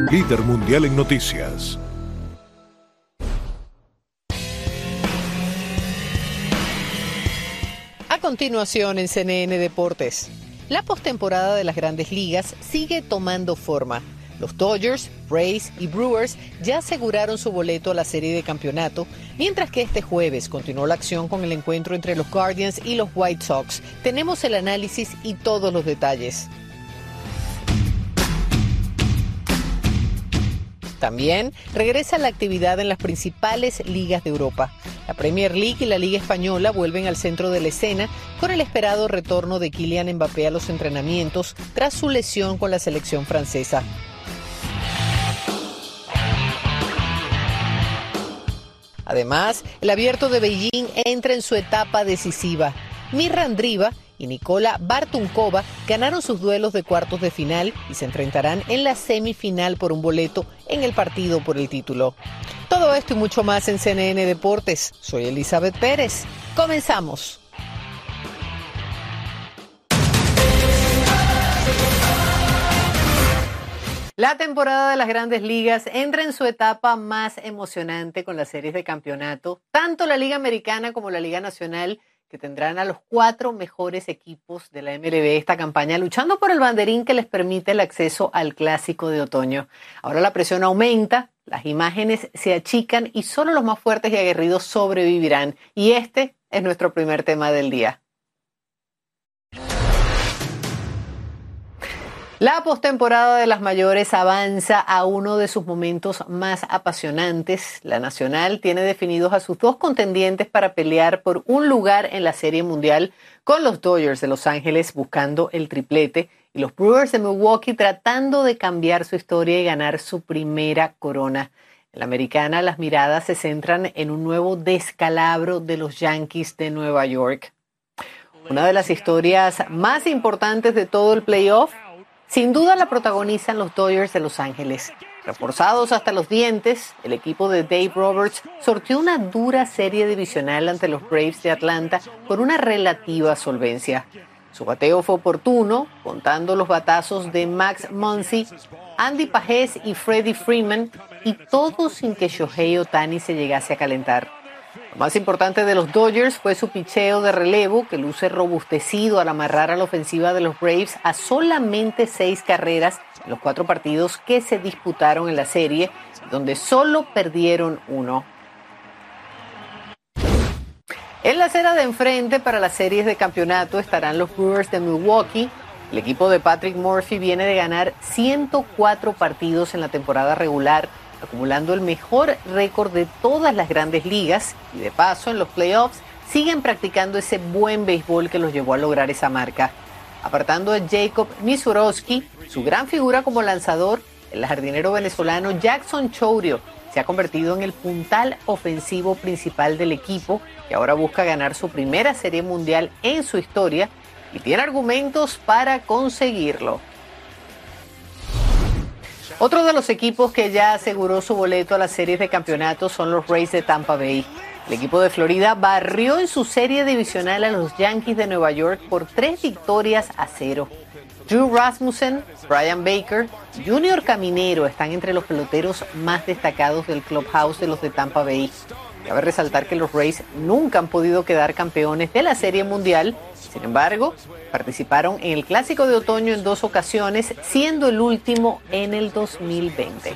Líder mundial en noticias. A continuación en CNN Deportes, la postemporada de las Grandes Ligas sigue tomando forma. Los Dodgers, Rays y Brewers ya aseguraron su boleto a la serie de campeonato, mientras que este jueves continuó la acción con el encuentro entre los Guardians y los White Sox. Tenemos el análisis y todos los detalles. También regresa la actividad en las principales ligas de Europa. La Premier League y la Liga Española vuelven al centro de la escena con el esperado retorno de Kylian Mbappé a los entrenamientos tras su lesión con la selección francesa. Además, el Abierto de Beijing entra en su etapa decisiva. Mirra Andreeva y Nikola Bartunkova ganaron sus duelos de cuartos de final y se enfrentarán en la semifinal por un boleto en el partido por el título. Todo esto y mucho más en CNN Deportes. Soy Elizabeth Pérez. Comenzamos. La temporada de las Grandes Ligas entra en su etapa más emocionante con las series de campeonato, tanto la Liga Americana como la Liga Nacional, que tendrán a los 4 mejores equipos de la MLB esta campaña luchando por el banderín que les permite el acceso al Clásico de Otoño. Ahora la presión aumenta, las imágenes se achican y solo los más fuertes y aguerridos sobrevivirán. Y este es nuestro primer tema del día. La postemporada de las mayores avanza a uno de sus momentos más apasionantes. La Nacional tiene definidos a sus 2 contendientes para pelear por un lugar en la Serie Mundial, con los Dodgers de Los Ángeles buscando el triplete y los Brewers de Milwaukee tratando de cambiar su historia y ganar su primera corona. En la Americana, las miradas se centran en un nuevo descalabro de los Yankees de Nueva York. Una de las historias más importantes de todo el playoff, sin duda la protagonizan los Dodgers de Los Ángeles. Reforzados hasta los dientes, el equipo de Dave Roberts sorteó una dura serie divisional ante los Braves de Atlanta con una relativa solvencia. Su bateo fue oportuno, contando los batazos de Max Muncy, Andy Pajés y Freddie Freeman, y todo sin que Shohei Ohtani se llegase a calentar. Lo más importante de los Dodgers fue su picheo de relevo, que luce robustecido al amarrar a la ofensiva de los Braves a solamente 6 carreras en los 4 partidos que se disputaron en la serie, donde solo perdieron 1. En la acera de enfrente para las series de campeonato estarán los Brewers de Milwaukee. El equipo de Patrick Murphy viene de ganar 104 partidos en la temporada regular, acumulando el mejor récord de todas las Grandes Ligas, y de paso en los playoffs siguen practicando ese buen béisbol que los llevó a lograr esa marca. Apartando a Jacob Misiorowski, su gran figura como lanzador, el jardinero venezolano Jackson Chourio se ha convertido en el puntal ofensivo principal del equipo, que ahora busca ganar su primera Serie Mundial en su historia y tiene argumentos para conseguirlo. Otro de los equipos que ya aseguró su boleto a las series de campeonato son los Rays de Tampa Bay. El equipo de Florida barrió en su serie divisional a los Yankees de Nueva York por 3-0. Drew Rasmussen, Brian Baker, Junior Caminero están entre los peloteros más destacados del clubhouse de los de Tampa Bay. Cabe resaltar que los Rays nunca han podido quedar campeones de la Serie Mundial. Sin embargo, participaron en el Clásico de Otoño en 2 ocasiones, siendo el último en el 2020.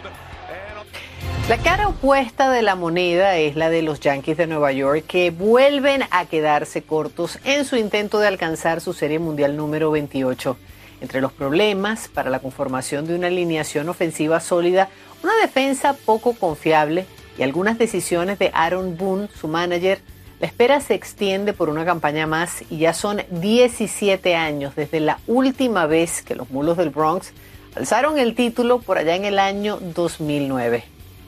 La cara opuesta de la moneda es la de los Yankees de Nueva York, que vuelven a quedarse cortos en su intento de alcanzar su Serie Mundial número 28. Entre los problemas para la conformación de una alineación ofensiva sólida, una defensa poco confiable y algunas decisiones de Aaron Boone, su manager, la espera se extiende por una campaña más y ya son 17 años desde la última vez que los Mulos del Bronx alzaron el título por allá en el año 2009.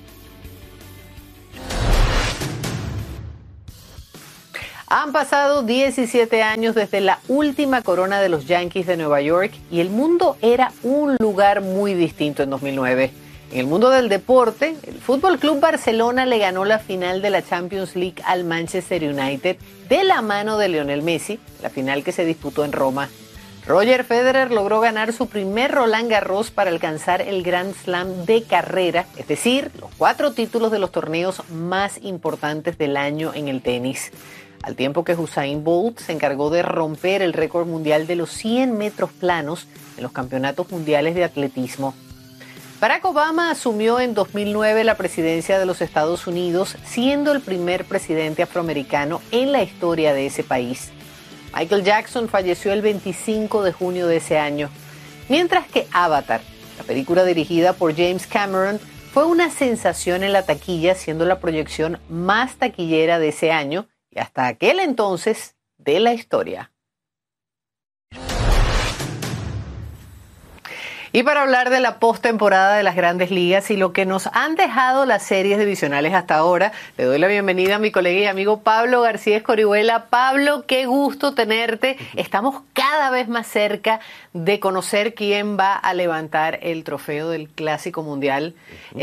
Han pasado 17 años desde la última corona de los Yankees de Nueva York y el mundo era un lugar muy distinto en 2009. En el mundo del deporte, el Fútbol Club Barcelona le ganó la final de la Champions League al Manchester United de la mano de Lionel Messi, la final que se disputó en Roma. Roger Federer logró ganar su primer Roland Garros para alcanzar el Grand Slam de carrera, es decir, los 4 títulos de los torneos más importantes del año en el tenis. Al tiempo que Usain Bolt se encargó de romper el récord mundial de los 100 metros planos en los campeonatos mundiales de atletismo. Barack Obama asumió en 2009 la presidencia de los Estados Unidos, siendo el primer presidente afroamericano en la historia de ese país. Michael Jackson falleció el 25 de junio de ese año, mientras que Avatar, la película dirigida por James Cameron, fue una sensación en la taquilla, siendo la proyección más taquillera de ese año y hasta aquel entonces de la historia. Y para hablar de la postemporada de las Grandes Ligas y lo que nos han dejado las series divisionales hasta ahora, le doy la bienvenida a mi colega y amigo Pablo García Escorihuela. Pablo, qué gusto tenerte. Estamos cada vez más cerca de conocer quién va a levantar el trofeo del Clásico Mundial.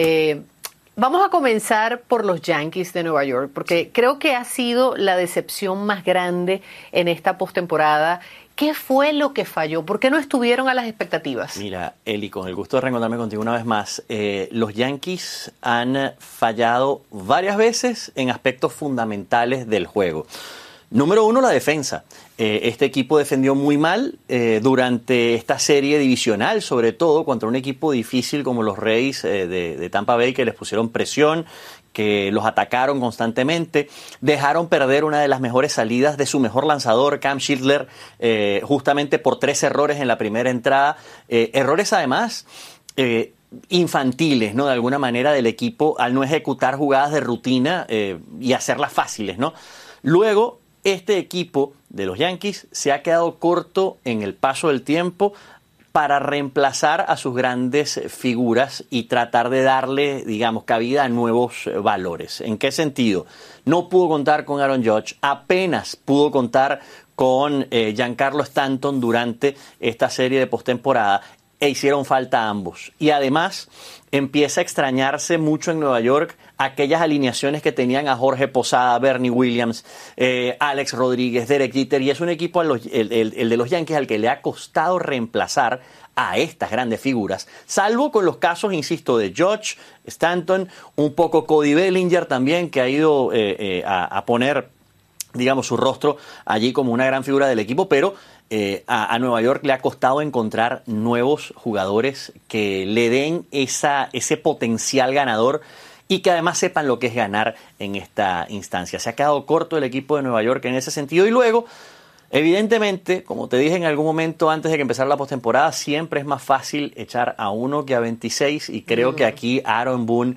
Vamos a comenzar por los Yankees de Nueva York, porque creo que ha sido la decepción más grande en esta postemporada. ¿Qué fue lo que falló? ¿Por qué no estuvieron a las expectativas? Mira, Eli, con el gusto de reencontrarme contigo una vez más, los Yankees han fallado varias veces en aspectos fundamentales del juego. Número 1, la defensa. Este equipo defendió muy mal durante esta serie divisional, sobre todo contra un equipo difícil como los Rays de Tampa Bay, que les pusieron presión, que los atacaron constantemente, dejaron perder una de las mejores salidas de su mejor lanzador, Cam Schindler, justamente por 3 errores en la primera entrada. Errores además infantiles, ¿no? De alguna manera del equipo al no ejecutar jugadas de rutina y hacerlas fáciles, ¿no? Luego, este equipo de los Yankees se ha quedado corto en el paso del tiempo para reemplazar a sus grandes figuras y tratar de darle, digamos, cabida a nuevos valores. ¿En qué sentido? No pudo contar con Aaron Judge, apenas pudo contar con Giancarlo Stanton durante esta serie de postemporada e hicieron falta ambos. Y además empieza a extrañarse mucho en Nueva York aquellas alineaciones que tenían a Jorge Posada, Bernie Williams, Alex Rodríguez, Derek Jeter, y es un equipo, el de los Yankees, al que le ha costado reemplazar a estas grandes figuras, salvo con los casos, insisto, de Judge, Stanton, un poco Cody Bellinger también, que ha ido a poner, digamos, su rostro allí como una gran figura del equipo, pero a Nueva York le ha costado encontrar nuevos jugadores que le den ese potencial ganador y que además sepan lo que es ganar en esta instancia. Se ha quedado corto el equipo de Nueva York en ese sentido. Y luego, evidentemente, como te dije en algún momento antes de que empezara la postemporada, siempre es más fácil echar a uno que a 26, y creo que aquí Aaron Boone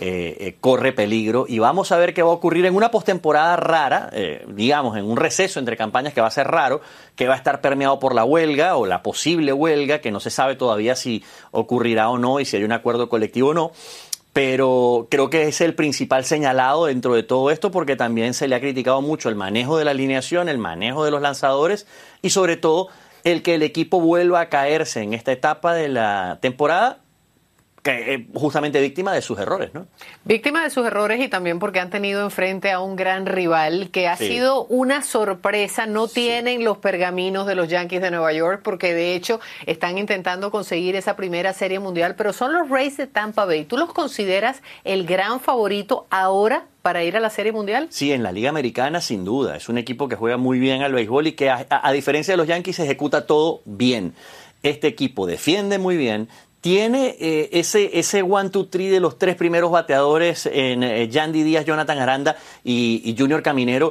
corre peligro, y vamos a ver qué va a ocurrir en una postemporada rara, digamos, en un receso entre campañas que va a ser raro, que va a estar permeado por la huelga o la posible huelga, que no se sabe todavía si ocurrirá o no y si hay un acuerdo colectivo o no. Pero creo que es el principal señalado dentro de todo esto, porque también se le ha criticado mucho el manejo de la alineación, el manejo de los lanzadores y sobre todo el que el equipo vuelva a caerse en esta etapa de la temporada, que justamente víctima de sus errores, ¿no? Víctima de sus errores y también porque han tenido enfrente a un gran rival que ha sido una sorpresa. No tienen los pergaminos de los Yankees de Nueva York, porque de hecho están intentando conseguir esa primera serie mundial, pero son los Rays de Tampa Bay. ¿Tú los consideras el gran favorito ahora para ir a la serie mundial? Sí, en la Liga Americana sin duda. Es un equipo que juega muy bien al béisbol y que a diferencia de los Yankees ejecuta todo bien. Este equipo defiende muy bien. Tiene ese 1-2-3 de los 3 primeros bateadores en Yandy Díaz, Jonathan Aranda y Junior Caminero,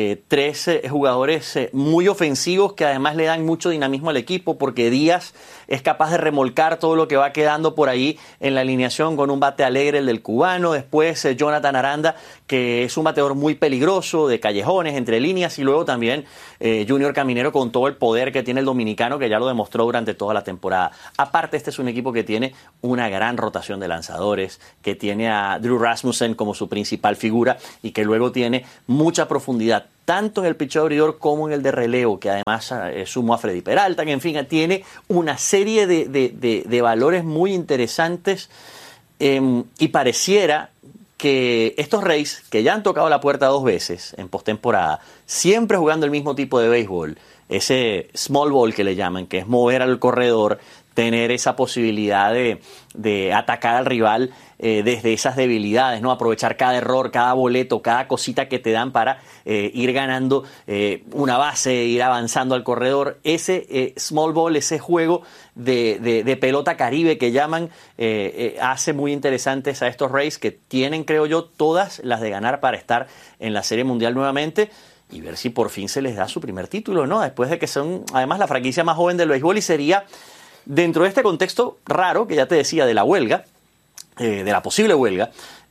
3 jugadores muy ofensivos que además le dan mucho dinamismo al equipo, porque Díaz es capaz de remolcar todo lo que va quedando por ahí en la alineación con un bate alegre, el del cubano. Después Jonathan Aranda, que es un bateador muy peligroso, de callejones, entre líneas, y luego también Junior Caminero con todo el poder que tiene el dominicano, que ya lo demostró durante toda la temporada. Aparte, este es un equipo que tiene una gran rotación de lanzadores, que tiene a Drew Rasmussen como su principal figura y que luego tiene mucha profundidad, tanto en el picheo abridor como en el de relevo, que además sumó a Freddy Peralta, que en fin, tiene una serie de valores muy interesantes, y pareciera que estos Rays, que ya han tocado la puerta 2 veces en postemporada, siempre jugando el mismo tipo de béisbol, ese small ball que le llaman, que es mover al corredor, tener esa posibilidad de atacar al rival desde esas debilidades, ¿no? Aprovechar cada error, cada boleto, cada cosita que te dan para ir ganando una base, ir avanzando al corredor. Ese small ball, ese juego de pelota caribe que llaman, hace muy interesantes a estos Rays, que tienen, creo yo, todas las de ganar para estar en la Serie Mundial nuevamente y ver si por fin se les da su primer título, ¿no? Después de que son, además, la franquicia más joven del béisbol, y sería, dentro de este contexto raro que ya te decía de la huelga, de la posible huelga,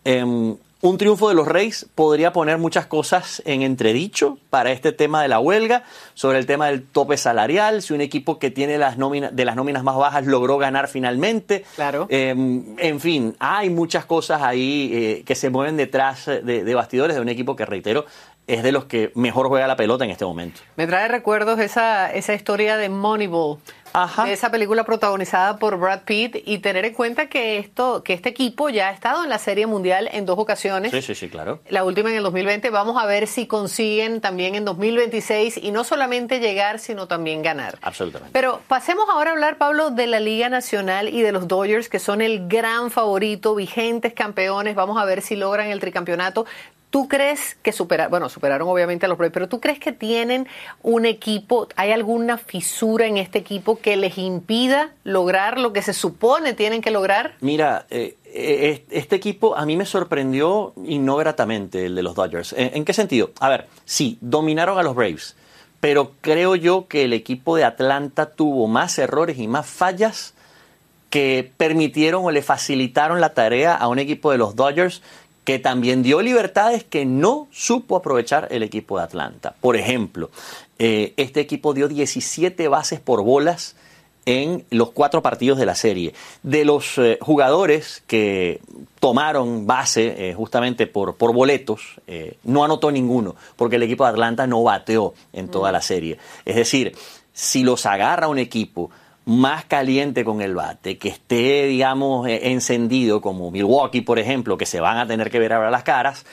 un triunfo de los Rays podría poner muchas cosas en entredicho para este tema de la huelga, sobre el tema del tope salarial, si un equipo que tiene de las nóminas más bajas logró ganar finalmente. Claro. En fin, hay muchas cosas ahí que se mueven detrás de bastidores de un equipo que, reitero, es de los que mejor juega la pelota en este momento. Me trae recuerdos esa historia de Moneyball. Ajá. De esa película protagonizada por Brad Pitt, y tener en cuenta que este equipo ya ha estado en la Serie Mundial en 2 ocasiones. Sí, claro. La última en el 2020. Vamos a ver si consiguen también en 2026, y no solamente llegar, sino también ganar. Absolutamente. Pero pasemos ahora a hablar, Pablo, de la Liga Nacional y de los Dodgers, que son el gran favorito, vigentes campeones. Vamos a ver si logran el tricampeonato. ¿Tú crees que superaron obviamente a los Braves, pero tú crees que tienen un equipo, hay alguna fisura en este equipo que les impida lograr lo que se supone tienen que lograr? Mira, este equipo a mí me sorprendió y no gratamente, el de los Dodgers. ¿En qué sentido? A ver, sí, dominaron a los Braves, pero creo yo que el equipo de Atlanta tuvo más errores y más fallas que permitieron o le facilitaron la tarea a un equipo de los Dodgers, que también dio libertades que no supo aprovechar el equipo de Atlanta. Por ejemplo, este equipo dio 17 bases por bolas en los 4 partidos de la serie. De los jugadores que tomaron base justamente por boletos, no anotó ninguno, porque el equipo de Atlanta no bateó en toda la serie. Es decir, si los agarra un equipo más caliente con el bate, que esté, digamos, encendido, como Milwaukee, por ejemplo, que se van a tener que ver ahora las caras,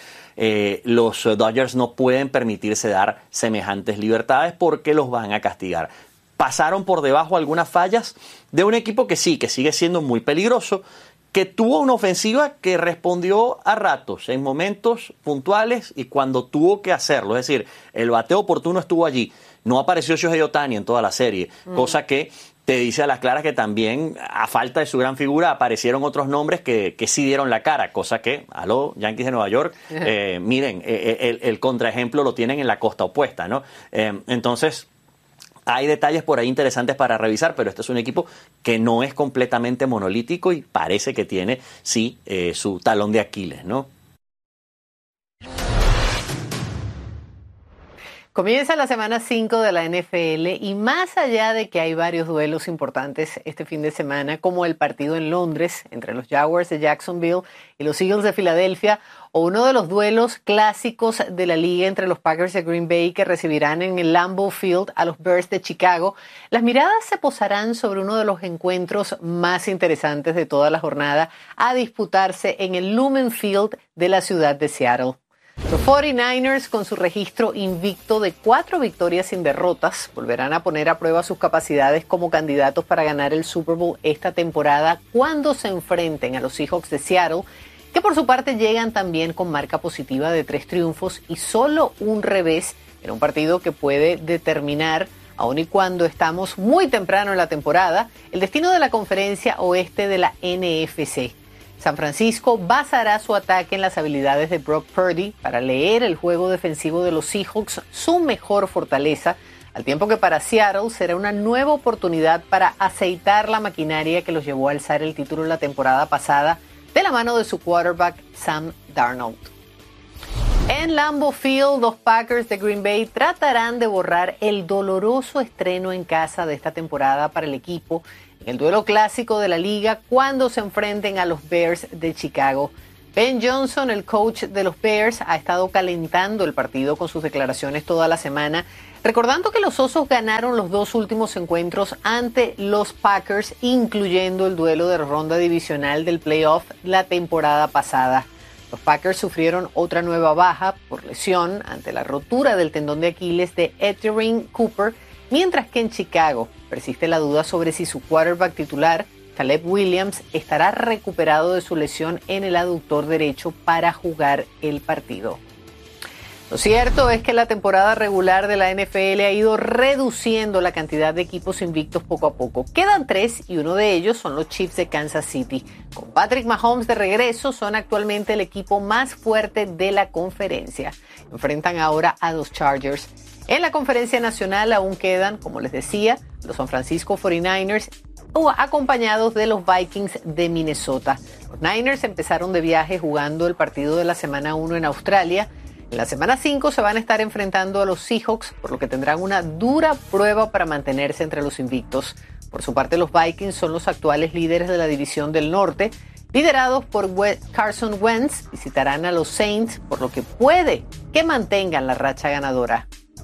los Dodgers no pueden permitirse dar semejantes libertades porque los van a castigar. Pasaron por debajo algunas fallas de un equipo que sí, que sigue siendo muy peligroso, que tuvo una ofensiva que respondió a ratos, en momentos puntuales y cuando tuvo que hacerlo. Es decir, el bateo oportuno estuvo allí. No apareció Shohei Ohtani en toda la serie, cosa que te dice a las claras que también, a falta de su gran figura, aparecieron otros nombres que sí dieron la cara, cosa que, a los Yankees de Nueva York, miren, el contraejemplo lo tienen en la costa opuesta, ¿no? Entonces, hay detalles por ahí interesantes para revisar, pero este es un equipo que no es completamente monolítico y parece que tiene, sí, su talón de Aquiles, ¿no? Comienza la semana 5 de la NFL, y más allá de que hay varios duelos importantes este fin de semana, como el partido en Londres entre los Jaguars de Jacksonville y los Eagles de Filadelfia, o uno de los duelos clásicos de la liga entre los Packers de Green Bay, que recibirán en el Lambeau Field a los Bears de Chicago, las miradas se posarán sobre uno de los encuentros más interesantes de toda la jornada, a disputarse en el Lumen Field de la ciudad de Seattle. Los 49ers, con su registro invicto de 4 victorias sin derrotas, volverán a poner a prueba sus capacidades como candidatos para ganar el Super Bowl esta temporada, cuando se enfrenten a los Seahawks de Seattle, que por su parte llegan también con marca positiva de 3 triunfos y solo un revés en un partido que puede determinar, aun y cuando estamos muy temprano en la temporada, el destino de la conferencia oeste de la NFC. San Francisco basará su ataque en las habilidades de Brock Purdy para leer el juego defensivo de los Seahawks, su mejor fortaleza, al tiempo que para Seattle será una nueva oportunidad para aceitar la maquinaria que los llevó a alzar el título la temporada pasada, de la mano de su quarterback Sam Darnold. En Lambeau Field, los Packers de Green Bay tratarán de borrar el doloroso estreno en casa de esta temporada para el equipo, en el duelo clásico de la liga, cuando se enfrenten a los Bears de Chicago. Ben Johnson, el coach de los Bears, ha estado calentando el partido con sus declaraciones toda la semana, recordando que los Osos ganaron los 2 últimos encuentros ante los Packers, incluyendo el duelo de ronda divisional del playoff la temporada pasada. Los Packers sufrieron otra nueva baja por lesión ante la rotura del tendón de Aquiles de Etherin Cooper, mientras que en Chicago persiste la duda sobre si su quarterback titular, Caleb Williams, estará recuperado de su lesión en el aductor derecho para jugar el partido. Lo cierto es que la temporada regular de la NFL ha ido reduciendo la cantidad de equipos invictos poco a poco. Quedan 3 y uno de ellos son los Chiefs de Kansas City. Con Patrick Mahomes de regreso, son actualmente el equipo más fuerte de la conferencia. Enfrentan ahora a los Chargers. En la conferencia nacional aún quedan, como les decía, los San Francisco 49ers, acompañados de los Vikings de Minnesota. Los Niners empezaron de viaje jugando el partido de la semana 1 en Australia. En la semana 5 se van a estar enfrentando a los Seahawks, por lo que tendrán una dura prueba para mantenerse entre los invictos. Por su parte, los Vikings son los actuales líderes de la División del Norte. Liderados por Carson Wentz, visitarán a los Saints, por lo que puede que mantengan la racha ganadora.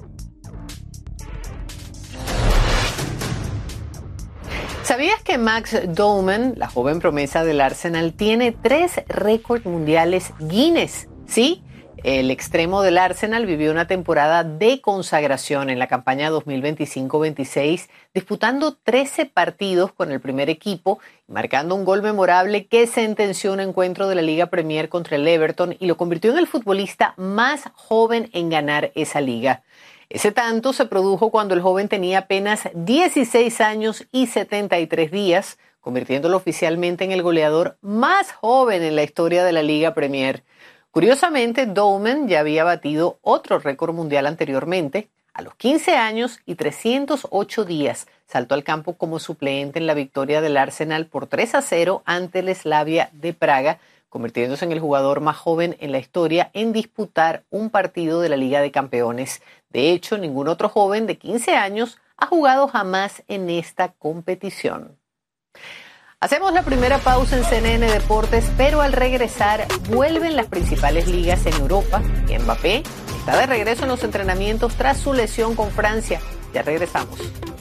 ¿Sabías que Max Doman, la joven promesa del Arsenal, tiene 3 récords mundiales Guinness? ¿Sí? El extremo del Arsenal vivió una temporada de consagración en la campaña 2025-26, disputando 13 partidos con el primer equipo y marcando un gol memorable que sentenció un encuentro de la Liga Premier contra el Everton y lo convirtió en el futbolista más joven en ganar esa liga. Ese tanto se produjo cuando el joven tenía apenas 16 años y 73 días, convirtiéndolo oficialmente en el goleador más joven en la historia de la Liga Premier. Curiosamente, Doman ya había batido otro récord mundial anteriormente. A los 15 años y 308 días saltó al campo como suplente en la victoria del Arsenal por 3-0 ante el Slavia de Praga, convirtiéndose en el jugador más joven en la historia en disputar un partido de la Liga de Campeones. De hecho, ningún otro joven de 15 años ha jugado jamás en esta competición. Hacemos la primera pausa en CNN Deportes, pero al regresar vuelven las principales ligas en Europa y Mbappé está de regreso en los entrenamientos tras su lesión con Francia. Ya regresamos.